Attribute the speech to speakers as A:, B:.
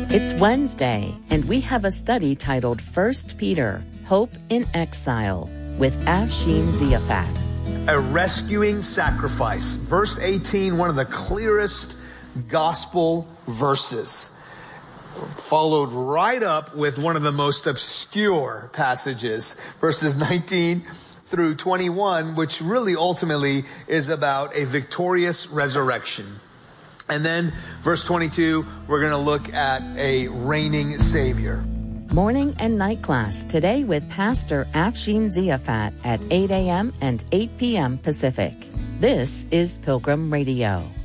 A: It's Wednesday, and we have a study titled 1 Peter, Hope in Exile, with Afshin Ziafat.
B: A rescuing sacrifice. Verse 18, one of the clearest gospel verses. Followed right up with one of the most obscure passages, verses 19 through 21, which really ultimately is about a victorious resurrection. And then verse 22, we're going to look at a reigning Savior.
A: Morning and night class today with Pastor Afshin Ziafat at 8 a.m. and 8 p.m. Pacific. This is Pilgrim Radio.